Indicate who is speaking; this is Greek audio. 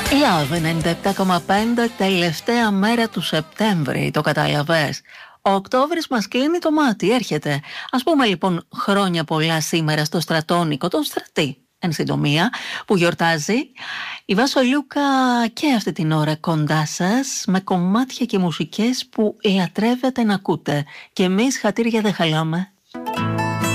Speaker 1: Love 97,5, τελευταία μέρα του Σεπτέμβρη, το κατάλαβες. Ο Οκτώβρης μας κλείνει το μάτι, έρχεται. Ας πούμε λοιπόν χρόνια πολλά σήμερα στο Στρατόνικο, τον Στρατή, εν συντομία, που γιορτάζει. Η Βάσο Λούκα και αυτή την ώρα κοντά σας, με κομμάτια και μουσικές που λατρεύετε να ακούτε. Και εμείς χατήρια δεν χαλάμε.